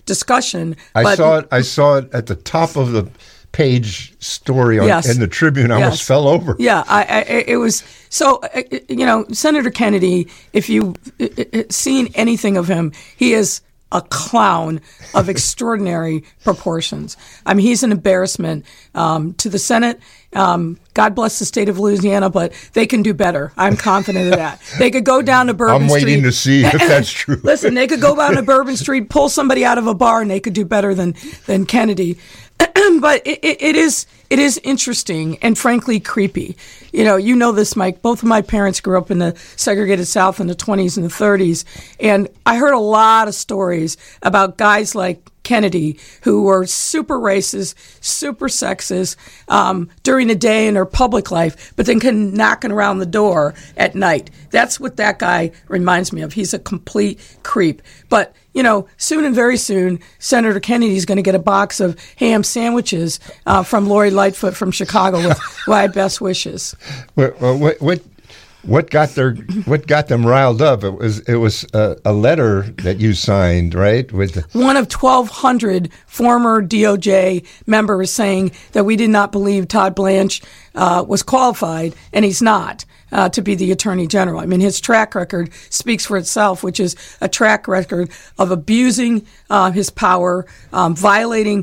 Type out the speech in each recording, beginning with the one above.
discussion. I saw it at the top of the page story in the Tribune. I almost fell over. Yeah, it was so. Senator Kennedy. If you've seen anything of him, he is a clown of extraordinary proportions. I mean, he's an embarrassment to the Senate. God bless the state of Louisiana, but they can do better. I'm confident of that. They could go down to Bourbon Street. I'm waiting to see if that's true. Listen, they could go down to Bourbon Street, pull somebody out of a bar, and they could do better than Kennedy. But it is interesting and frankly creepy. You know this, Mike. Both of my parents grew up in the segregated South in the 20s and the 30s, and I heard a lot of stories about guys like Kennedy who were super racist, super sexist during the day in their public life, but then come knocking around the door at night. That's what that guy reminds me of. He's a complete creep. But soon and very soon, Senator Kennedy's going to get a box of ham sandwiches from Lori Lightfoot from Chicago with my best wishes. Well, what got them riled up? It was a letter that you signed, right? One of 1,200 former DOJ members saying that we did not believe Todd Blanche was qualified, and he's not. To be the Attorney General. I mean, his track record speaks for itself, which is a track record of abusing his power, violating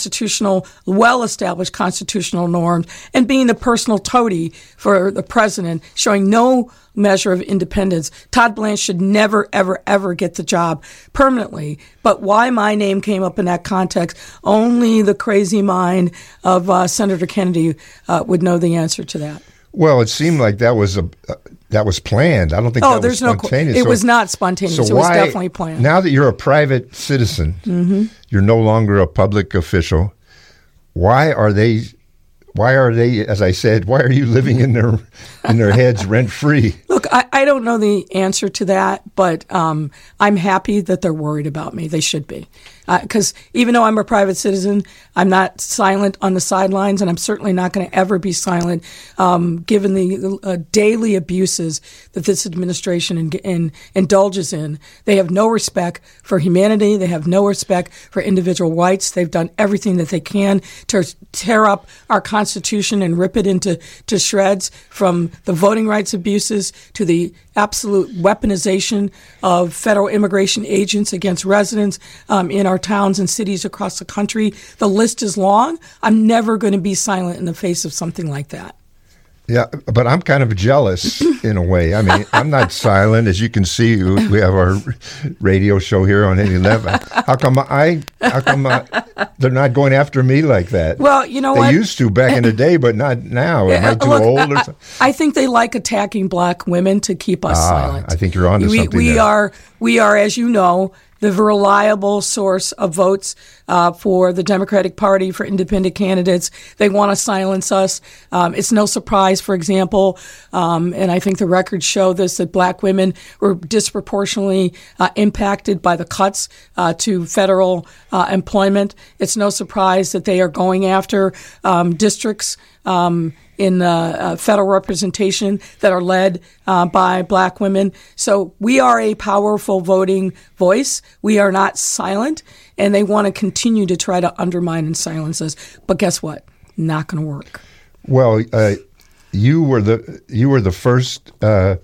well-established constitutional norms, and being the personal toady for the president, showing no measure of independence. Todd Blanche should never, ever, ever get the job permanently. But why my name came up in that context, only the crazy mind of Senator Kennedy would know the answer to that. Well, it seemed like that was planned. I don't think that was spontaneous. It was not spontaneous. It was definitely planned. Now that you're a private citizen, you're no longer a public official. Why are they, as I said, why are you living in their heads rent free? Look, I don't know the answer to that, but I'm happy that they're worried about me. They should be. Because even though I'm a private citizen, I'm not silent on the sidelines, and I'm certainly not going to ever be silent given the daily abuses that this administration indulges in. They have no respect for humanity. They have no respect for individual rights. They've done everything that they can to tear up our Constitution and rip it into shreds, from the voting rights abuses to the absolute weaponization of federal immigration agents against residents in our towns and cities across the country. The list is long. I'm never going to be silent in the face of something like that. Yeah, but I'm kind of jealous in a way. I mean, I'm not silent. As you can see, we have our radio show here on 811. How come they're not going after me like that? Well, you know they what? They used to back in the day, but not now. Am I too old or something? I think they like attacking black women to keep us silent. I think you're on to something there. We are, as you know, the reliable source of votes for the Democratic Party, for independent candidates. They want to silence us. It's no surprise, for example, and I think the records show this, that black women were disproportionately impacted by the cuts to federal employment. It's no surprise that they are going after districts in federal representation that are led by black women. So we are a powerful voting voice. We are not silent, and they want to continue to try to undermine and silence us. But guess what? Not going to work. Well, you were the first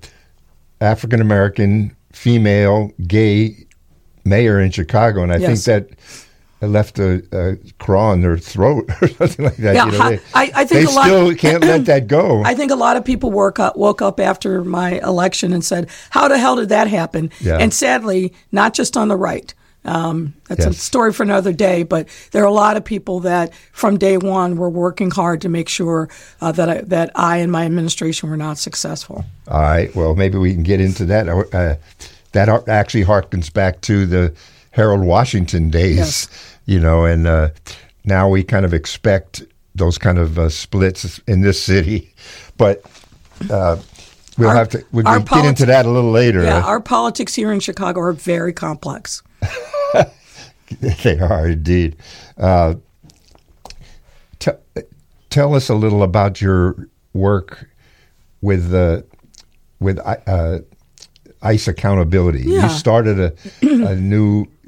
African American female gay mayor in Chicago, and I think that left a craw in their throat or something like that. Yeah, I think they still can't let that go. I think a lot of people woke up after my election and said, how the hell did that happen? Yeah. And sadly, not just on the right. That's a story for another day, but there are a lot of people that from day one were working hard to make sure that I and my administration were not successful. All right. Well, maybe we can get into that. That actually harkens back to the Harold Washington days, and now we kind of expect those kind of splits in this city. But we'll get into that a little later. Yeah, our politics here in Chicago are very complex. They are indeed. Tell us a little about your work with ICE accountability. Yeah. You started a new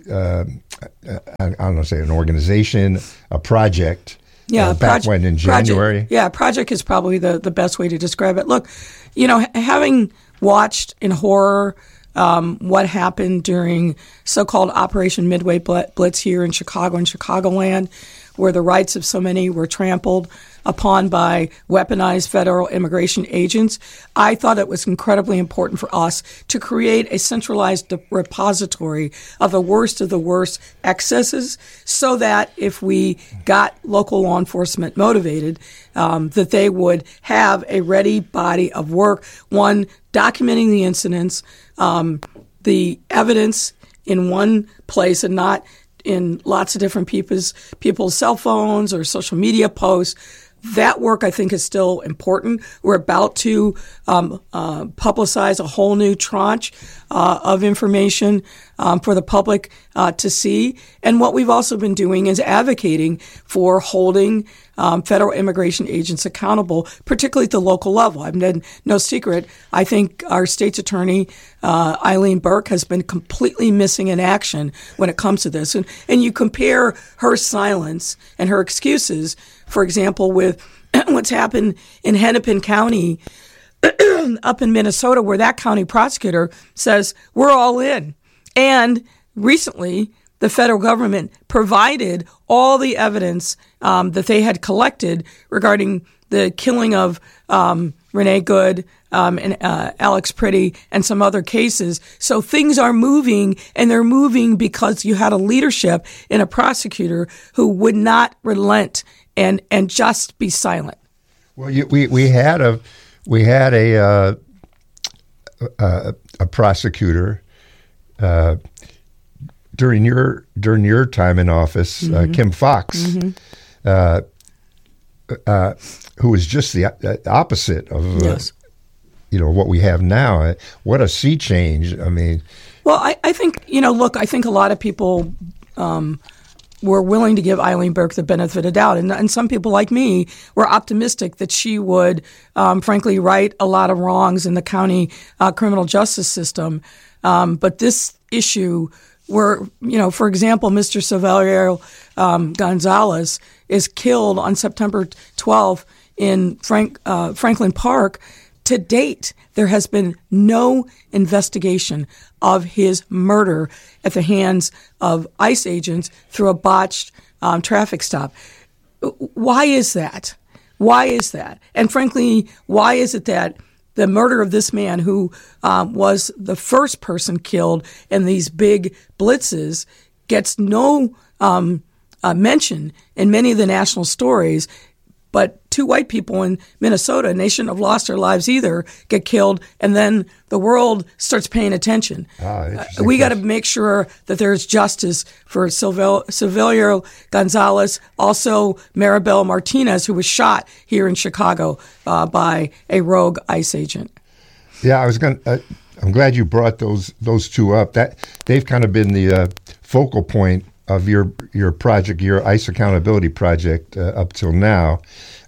I don't know, say an organization, a project. Yeah, back when in January. Project is probably the best way to describe it. Look, having watched in horror what happened during so-called Operation Midway Blitz here in Chicago and Chicagoland, where the rights of so many were trampled upon by weaponized federal immigration agents, I thought it was incredibly important for us to create a centralized repository of the worst excesses so that if we got local law enforcement motivated, that they would have a ready body of work, one, documenting the incidents, the evidence in one place and not in lots of different people's cell phones or social media posts. That work, I think, is still important. We're about to publicize a whole new tranche of information for the public to see. And what we've also been doing is advocating for holding federal immigration agents accountable, particularly at the local level. I've made no secret. I think our state's attorney, Eileen Burke, has been completely missing in action when it comes to this. And you compare her silence and her excuses, for example, with what's happened in Hennepin County up in Minnesota, where that county prosecutor says, we're all in. And recently, the federal government provided all the evidence that they had collected regarding the killing of Renee Good and Alex Pretty and some other cases. So things are moving, and they're moving because you had a leadership and a prosecutor who would not relent and just be silent. Well, we had a prosecutor during your time in office, Kim Fox, who was just the opposite of what we have now. What a sea change! I mean, well, I think I think a lot of people were willing to give Eileen Burke the benefit of doubt, and some people like me were optimistic that she would, frankly, right a lot of wrongs in the county criminal justice system. But this issue, where for example, Mr. Silverio Gonzalez is killed on September 12th in Franklin Park. To date, there has been no investigation of his murder at the hands of ICE agents through a botched traffic stop. Why is that? Why is that? And frankly, why is it that the murder of this man, who was the first person killed in these big blitzes, gets no mention in many of the national stories, but two white people in Minnesota, and they shouldn't have lost their lives either, get killed, and then the world starts paying attention. We got to make sure that there's justice for Silverio Gonzalez, also Maribel Martinez, who was shot here in Chicago by a rogue ICE agent. Yeah, I'm glad you brought those two up. That they've kind of been the focal point of your project, your ICE accountability project up till now.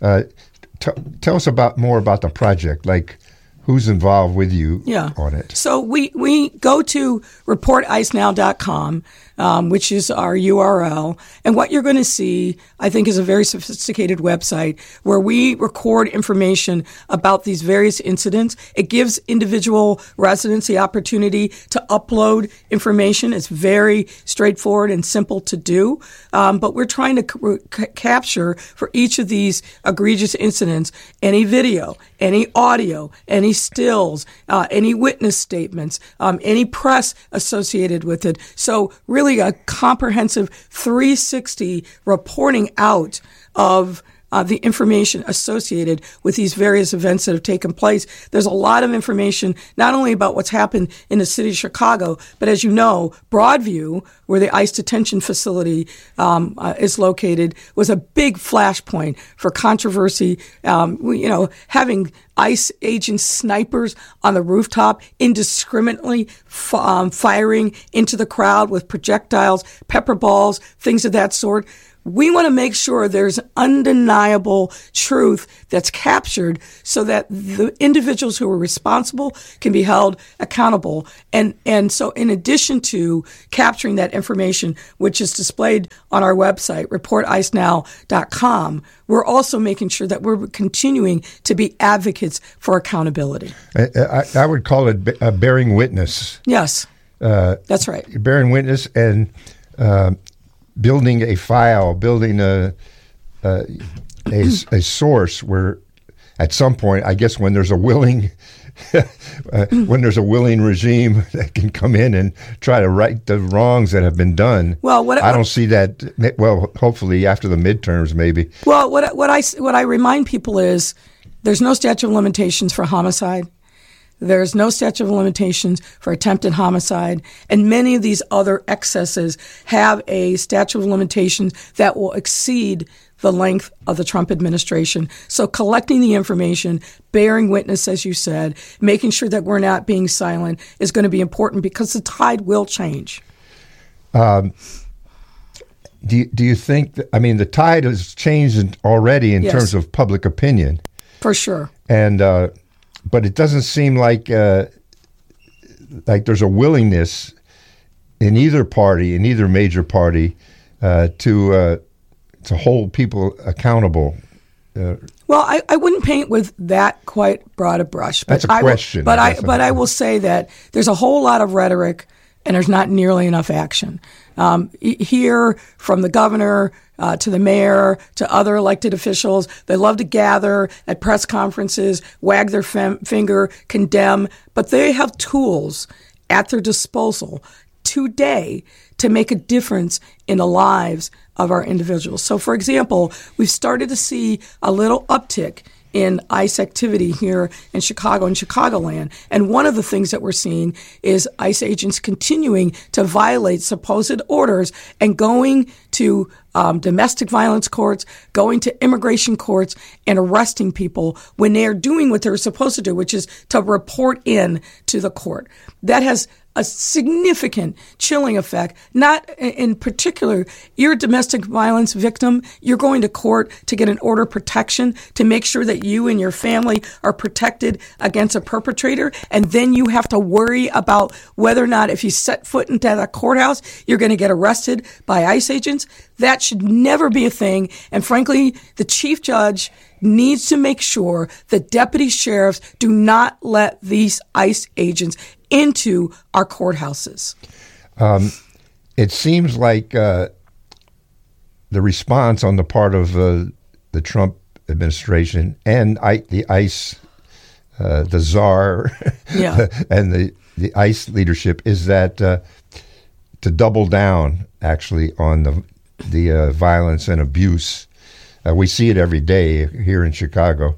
Tell us more about the project, like who's involved with you on it. So we go to reporticenow.com, which is our URL. And what you're going to see, I think, is a very sophisticated website where we record information about these various incidents. It gives individual residents the opportunity to upload information. It's very straightforward and simple to do. But we're trying to capture for each of these egregious incidents any video, any audio, any stills, any witness statements, any press associated with it. So really a comprehensive 360 reporting out of the information associated with these various events that have taken place. There's a lot of information, not only about what's happened in the city of Chicago, but as you know, Broadview, where the ICE detention facility is located, was a big flashpoint for controversy. Having ICE agent snipers on the rooftop indiscriminately firing into the crowd with projectiles, pepper balls, things of that sort. We want to make sure there's undeniable truth that's captured so that the individuals who are responsible can be held accountable. And so in addition to capturing that information, which is displayed on our website, reporticenow.com, we're also making sure that we're continuing to be advocates for accountability. I would call it bearing witness. Yes, that's right. Bearing witness and building a file, building a source where, at some point, I guess when there's a willing regime that can come in and try to right the wrongs that have been done. Well, I don't see that. Well, hopefully after the midterms, maybe. Well, what I remind people is there's no statute of limitations for homicide. There's no statute of limitations for attempted homicide, and many of these other excesses have a statute of limitations that will exceed the length of the Trump administration. So collecting the information, bearing witness, as you said, making sure that we're not being silent is going to be important because the tide will change. Do you think, the tide has changed already in terms of public opinion? For sure. And but it doesn't seem like there's a willingness in either party, in either major party, to hold people accountable. Well, I wouldn't paint with that quite broad a brush. But that's a question. But I will say that there's a whole lot of rhetoric, and there's not nearly enough action. Here, from the governor to the mayor to other elected officials, they love to gather at press conferences, wag their finger, condemn, but they have tools at their disposal today to make a difference in the lives of our individuals. So, for example, we've started to see a little uptick in ICE activity here in Chicago and Chicagoland. And one of the things that we're seeing is ICE agents continuing to violate supposed orders and going to domestic violence courts, going to immigration courts, and arresting people when they are doing what they're supposed to do, which is to report in to the court. That has a significant chilling effect. Not in particular, you're a domestic violence victim, you're going to court to get an order of protection to make sure that you and your family are protected against a perpetrator, and then you have to worry about whether or not if you set foot into that courthouse, you're going to get arrested by ICE agents. That should never be a thing. And frankly, the chief judge needs to make sure that deputy sheriffs do not let these ICE agents into our courthouses. It seems like the response on the part of the Trump administration and the ICE, the czar, and the ICE leadership is that to double down actually on the violence and abuse. We see it every day here in Chicago.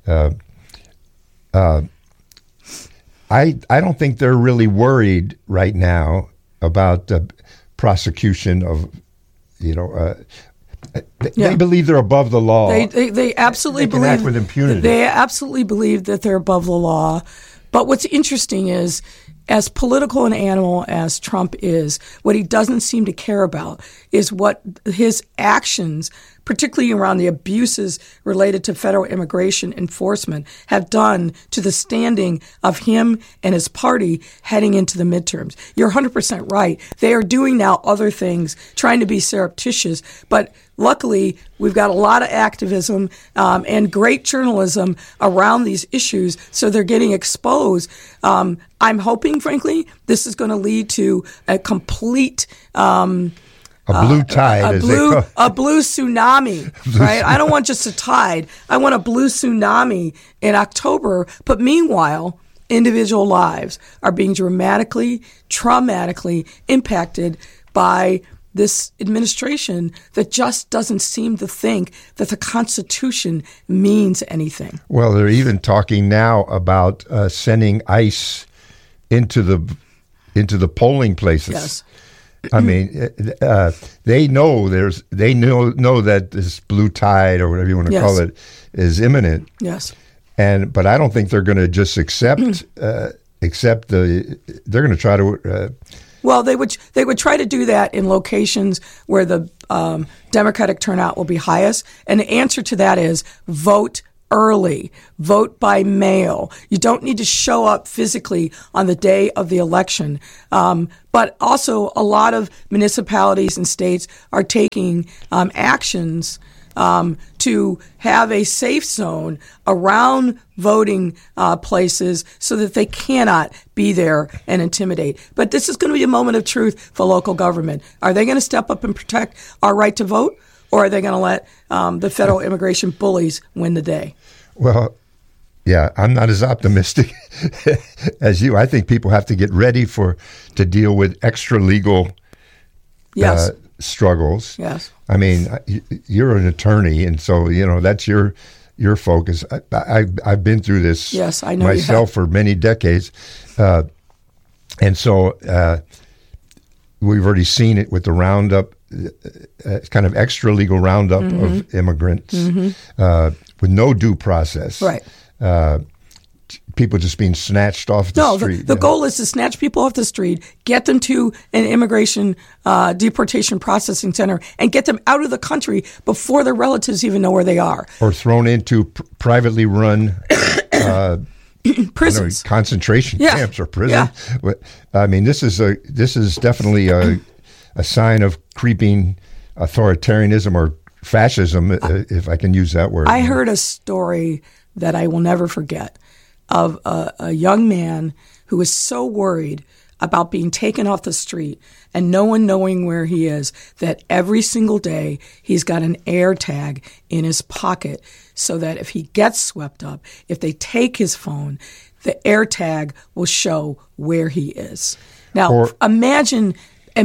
I don't think they're really worried right now about the prosecution of, they believe they're above the law. They absolutely believe act with impunity. They absolutely believe that they're above the law. But what's interesting is, as political an animal as Trump is, what he doesn't seem to care about is what his actions, particularly around the abuses related to federal immigration enforcement, have done to the standing of him and his party heading into the midterms. You're 100% right. They are doing now other things, trying to be surreptitious, but luckily, we've got a lot of activism and great journalism around these issues, so they're getting exposed. I'm hoping, frankly, this is going to lead to a complete a blue tide, a blue tsunami, right? I don't want just a tide. I want a blue tsunami in October. But meanwhile, individual lives are being dramatically, traumatically impacted by this administration that just doesn't seem to think that the Constitution means anything. Well, they're even talking now about sending ICE into the polling places. Yes. I mean, they know know that this blue tide or whatever you want to call it is imminent. Yes. but I don't think they're going to just accept the. They're going to try to. Well, they would try to do that in locations where the Democratic turnout will be highest, and the answer to that is vote early, vote by mail. You don't need to show up physically on the day of the election. But also, a lot of municipalities and states are taking actions to have a safe zone around voting places so that they cannot be there and intimidate. But this is going to be a moment of truth for local government. Are they going to step up and protect our right to vote, or are they going to let the federal immigration bullies win the day? Well, yeah, I'm not as optimistic as you. I think people have to get ready to deal with extra legal struggles. Yes. I mean, you're an attorney, and so that's your focus. I've been through this I know myself for many decades, and so we've already seen it with the roundup, kind of extra legal roundup of immigrants with no due process. Right. People just being snatched off the street. The goal is to snatch people off the street, get them to an immigration deportation processing center, and get them out of the country before their relatives even know where they are. Or thrown into privately run prisons, concentration camps or prison. Yeah. I mean, this is definitely a sign of creeping authoritarianism or fascism, if I can use that word. I heard a story that I will never forget of a young man who was so worried about being taken off the street and no one knowing where he is that every single day he's got an air tag in his pocket so that if he gets swept up, if they take his phone, the air tag will show where he is. Now, imagine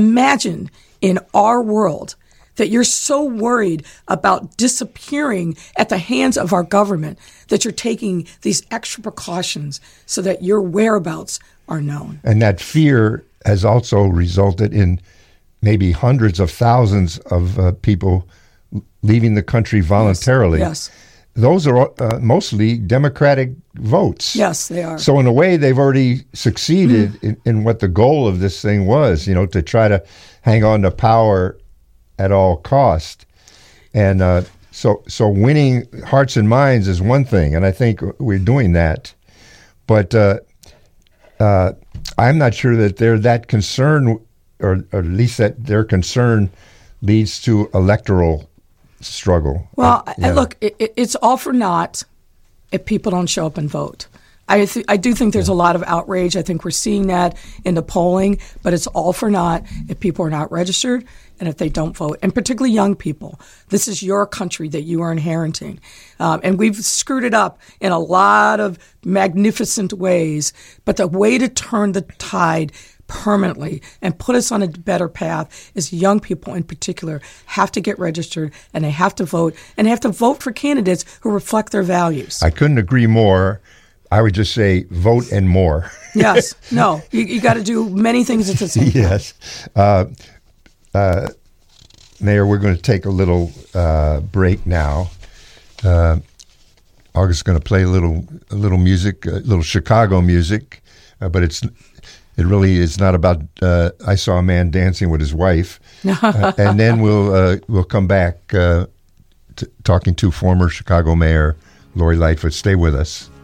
in our world that you're so worried about disappearing at the hands of our government that you're taking these extra precautions so that your whereabouts are known. And that fear has also resulted in maybe hundreds of thousands of people leaving the country voluntarily. Yes. Those are mostly Democratic votes. Yes, they are. So in a way, they've already succeeded in what the goal of this thing was, to try to hang on to power at all cost. And so winning hearts and minds is one thing, and I think we're doing that. But I'm not sure that they're that concerned, or at least that their concern leads to electoral struggle. Well, look, it's all for naught if people don't show up and vote. I do think there's a lot of outrage. I think we're seeing that in the polling, but it's all for naught if people are not registered and if they don't vote, and particularly young people. This is your country that you are inheriting. And we've screwed it up in a lot of magnificent ways, but the way to turn the tide permanently and put us on a better path is young people in particular have to get registered, and they have to vote, and they have to vote for candidates who reflect their values. I couldn't agree more. I would just say vote and more. Yes. No, you got to do many things at the same time. Yes. Mayor, we're going to take a little break now. August is going to play a little music, a little Chicago music, but it really is not about. I saw a man dancing with his wife, and then we'll come back talking to former Chicago Mayor Lori Lightfoot. Stay with us.